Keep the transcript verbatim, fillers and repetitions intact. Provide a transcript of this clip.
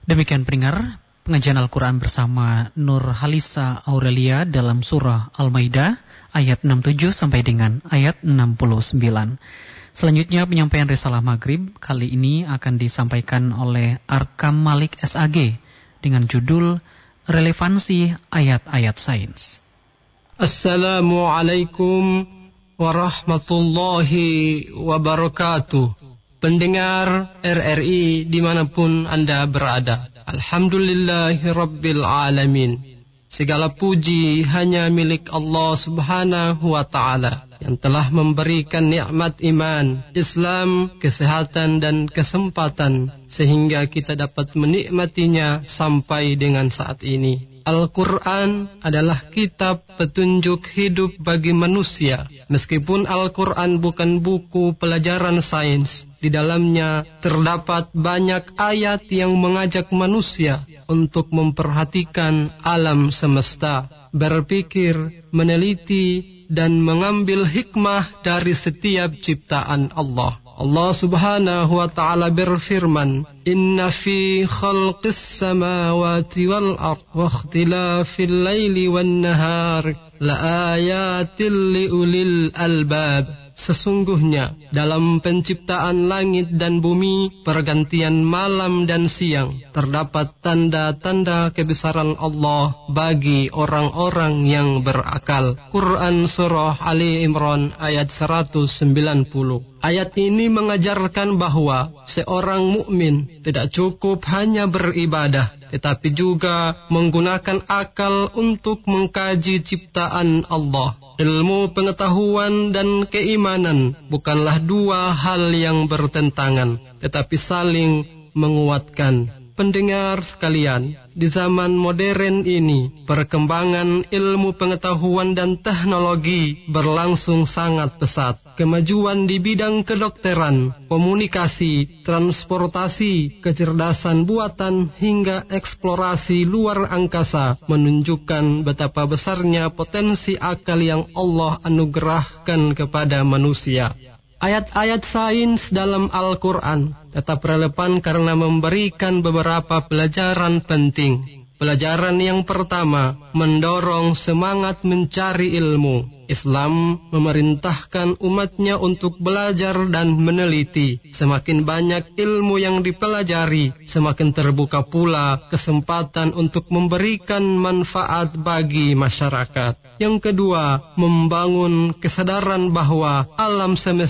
Demikian pendengar, pengajian Al-Quran bersama Nur Halisa Aurelia dalam surah Al-Maidah ayat enam puluh tujuh sampai dengan ayat enam puluh sembilan. Selanjutnya penyampaian risalah maghrib kali ini akan disampaikan oleh Arkam Malik S A G dengan judul Relevansi Ayat-Ayat Sains. Assalamualaikum warahmatullahi wabarakatuh. Pendengar R R I dimanapun Anda berada, Alhamdulillahirabbil alamin. Segala puji hanya milik Allah subhanahu wa ta'ala yang telah memberikan nikmat iman, Islam, kesehatan dan kesempatan sehingga kita dapat menikmatinya sampai dengan saat ini. Al-Quran adalah kitab petunjuk hidup bagi manusia. Meskipun Al-Quran bukan buku pelajaran sains, di dalamnya terdapat banyak ayat yang mengajak manusia untuk memperhatikan alam semesta, berpikir, meneliti, dan mengambil hikmah dari setiap ciptaan Allah. Allah subhanahu wa ta'ala berfirman, Inna fi khalqis samawati wal ard wa ikhtilafil laili wan nahar la ayatil liulil albab. Sesungguhnya dalam penciptaan langit dan bumi, pergantian malam dan siang, terdapat tanda-tanda kebesaran Allah bagi orang-orang yang berakal. Quran Surah Ali Imran ayat seratus sembilan puluh. Ayat ini mengajarkan bahwa seorang mukmin tidak cukup hanya beribadah, tetapi juga menggunakan akal untuk mengkaji ciptaan Allah. Ilmu pengetahuan dan keimanan bukanlah dua hal yang bertentangan, tetapi saling menguatkan. Pendengar sekalian, di zaman modern ini, perkembangan ilmu pengetahuan dan teknologi berlangsung sangat pesat. Kemajuan di bidang kedokteran, komunikasi, transportasi, kecerdasan buatan, hingga eksplorasi luar angkasa menunjukkan betapa besarnya potensi akal yang Allah anugerahkan kepada manusia. Ayat-ayat sains dalam Al-Quran tetap relevan karena memberikan beberapa pelajaran penting. Pelajaran yang pertama, mendorong semangat mencari ilmu. Islam memerintahkan umatnya untuk belajar dan meneliti. Semakin banyak ilmu yang dipelajari, semakin terbuka pula kesempatan untuk memberikan manfaat bagi masyarakat. Yang kedua, membangun kesadaran bahwa alam semesta